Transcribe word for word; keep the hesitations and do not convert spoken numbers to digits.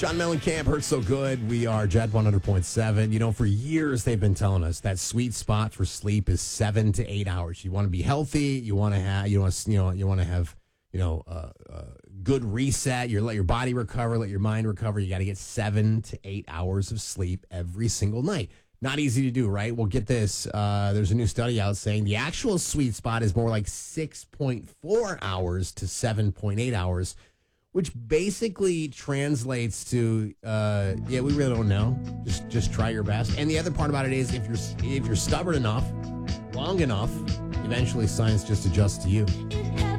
John Mellencamp, Hurts So Good. We are Jet one hundred point seven. You know, for years they've been telling us that sweet spot for sleep is seven to eight hours. You want to be healthy. You want to have, you want to, you know, you want to have, you know, uh, uh, good reset. You let your body recover, let your mind recover. You got to get seven to eight hours of sleep every single night. Not easy to do, right? Well, get this. Uh, there's a new study out saying the actual sweet spot is more like six point four hours to seven point eight hours, which basically translates to, uh, yeah, we really don't know. Just just try your best. And the other part about it is if you're if you're stubborn enough, long enough, eventually science just adjusts to you.